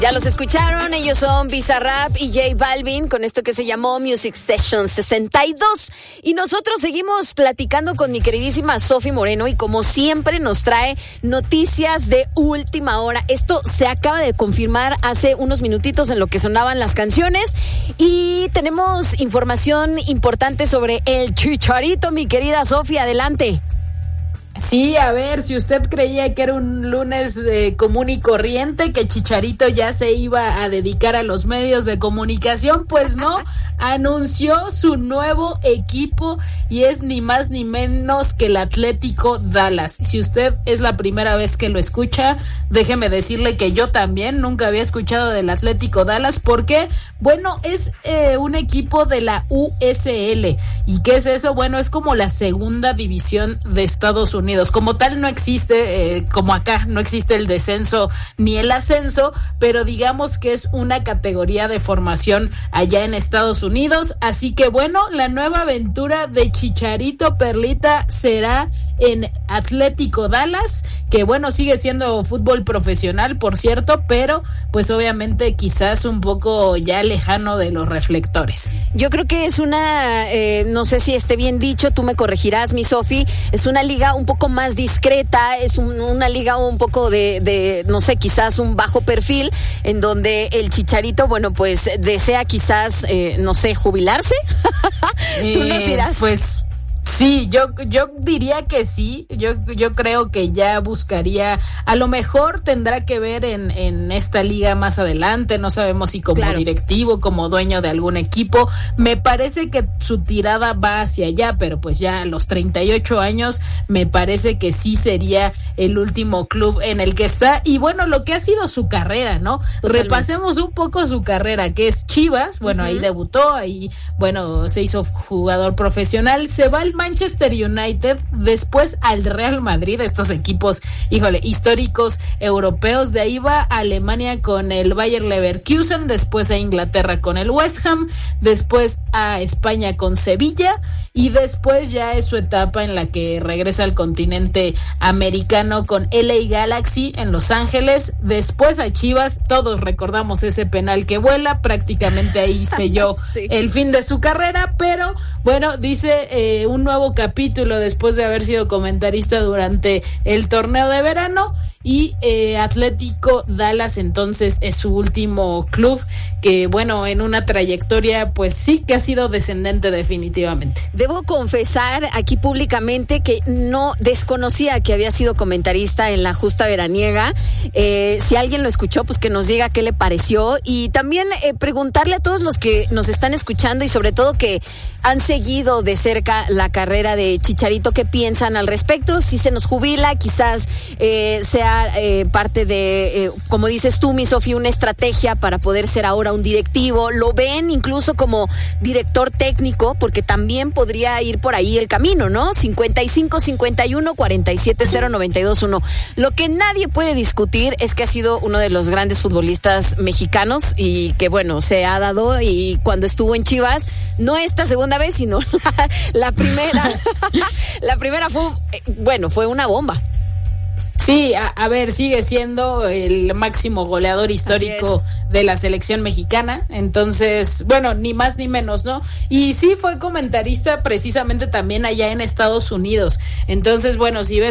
Ya los escucharon, ellos son Bizarrap y J Balvin con esto que se llamó Music Session 62. Y nosotros seguimos platicando con mi queridísima Sofi Moreno y como siempre nos trae noticias de última hora. Esto se acaba de confirmar hace unos minutitos en lo que sonaban las canciones y tenemos información importante sobre el Chicharito, mi querida Sofi, adelante. Sí, a ver, si usted creía que era un lunes común y corriente, que Chicharito ya se iba a dedicar a los medios de comunicación, pues no, anunció su nuevo equipo y es ni más ni menos que el Atlético Dallas. Si usted es la primera vez que lo escucha, déjeme decirle que yo también nunca había escuchado del Atlético Dallas, porque, bueno, es un equipo de la USL. ¿Y qué es eso? Bueno, es como la segunda división de Estados Unidos. Como tal no existe, como acá, no existe el descenso ni el ascenso, pero digamos que es una categoría de formación allá en Estados Unidos. Así que bueno, la nueva aventura de Chicharito Perlita será en Atlético Dallas, que bueno, sigue siendo fútbol profesional, por cierto, pero pues obviamente quizás un poco ya lejano de los reflectores. Yo creo que es una, no sé si esté bien dicho, tú me corregirás, mi Sofi, es una liga un poco más discreta, es una liga un poco de, no sé, quizás un bajo perfil, en donde el Chicharito, bueno, pues desea quizás, no sé, jubilarse. Tú nos dirás. Pues sí, yo diría que sí, yo creo que ya buscaría, a lo mejor tendrá que ver en esta liga más adelante, no sabemos si como directivo, como dueño de algún equipo. Me parece que su tirada va hacia allá, pero pues ya a los 38 años me parece que sí sería el último club en el que está, y bueno, lo que ha sido su carrera, ¿no? Totalmente. Repasemos un poco su carrera, que es Chivas, bueno, ahí debutó, ahí, bueno, se hizo jugador profesional, se va al Manchester United, después al Real Madrid, estos equipos, híjole, históricos europeos, de ahí va a Alemania con el Bayer Leverkusen, después a Inglaterra con el West Ham, después a España con Sevilla, y después ya es su etapa en la que regresa al continente americano con LA Galaxy en Los Ángeles, después a Chivas, todos recordamos ese penal que vuela, prácticamente ahí selló el fin de su carrera, pero bueno, dice un nuevo capítulo después de haber sido comentarista durante el torneo de verano, y Atlético Dallas entonces es su último club, que bueno, en una trayectoria pues sí que ha sido descendente definitivamente. Debo confesar aquí públicamente que no desconocía que había sido comentarista en la justa veraniega. Si alguien lo escuchó, pues que nos diga qué le pareció, y también preguntarle a todos los que nos están escuchando y sobre todo que han seguido de cerca la carrera de Chicharito, qué piensan al respecto, si se nos jubila, quizás sea parte de, como dices tú, mi Sofi, una estrategia para poder ser ahora un directivo. Lo ven incluso como director técnico, porque también podría ir por ahí el camino, ¿no? 55-51-47-0-92-1. Lo que nadie puede discutir es que ha sido uno de los grandes futbolistas mexicanos y que, bueno, se ha dado, y cuando estuvo en Chivas, no esta segunda vez, sino la primera. La primera fue, bueno, fue una bomba. Sí, a ver, sigue siendo el máximo goleador histórico de la selección mexicana, entonces, bueno, ni más ni menos, ¿no? Y sí fue comentarista precisamente también allá en Estados Unidos, entonces, bueno, si ves